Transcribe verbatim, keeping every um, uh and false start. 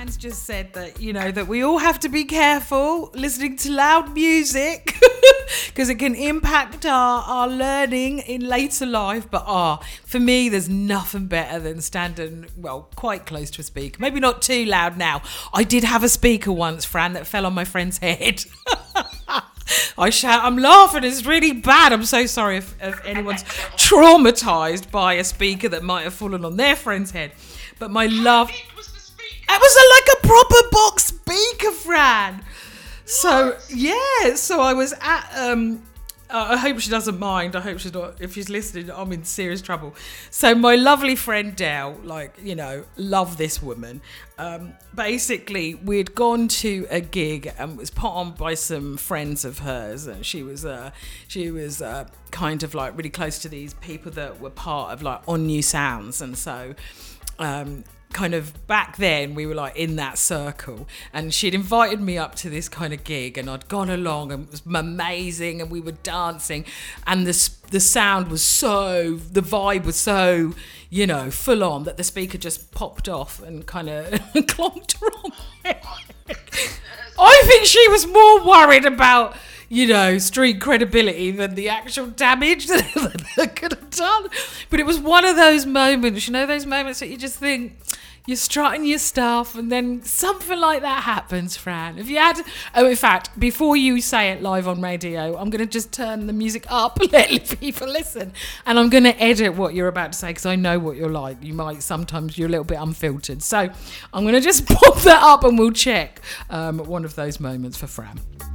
Fran's just said that, you know, that we all have to be careful listening to loud music because it can impact our, our learning in later life. But ah, for me, there's nothing better than standing, well, quite close to a speaker. Maybe not too loud now. I did have a speaker once, Fran, that fell on my friend's head. I shout, I'm laughing, it's really bad. I'm so sorry if, if anyone's traumatised by a speaker that might have fallen on their friend's head. But my love... It was, it was a, like a proper box speaker, Fran. So, what? yeah, so I was at... Um, uh, I hope she doesn't mind. I hope she's not... If she's listening, I'm in serious trouble. So my lovely friend Dell, like, you know, love this woman. Um, basically, we'd gone to a gig and it was put on by some friends of hers, and she was uh, she was uh, kind of like really close to these people that were part of like On New Sounds, and so um, kind of back then we were like in that circle, and she'd invited me up to this kind of gig, and I'd gone along and it was amazing, and we were dancing, and the the sound was so, the vibe was so, you know, full on that the speaker just popped off and kind of clonked her on my head. I think she was more worried about, you know, street credibility than the actual damage that it could have done. But it was one of those moments, you know, those moments that you just think, you're strutting your stuff and then something like that happens, Fran. If you had, oh, in fact, before you say it live on radio, I'm going to just turn the music up and let people listen. And I'm going to edit what you're about to say because I know what you're like. You might, sometimes you're a little bit unfiltered. So I'm going to just pop that up and we'll check um, one of those moments for Fran.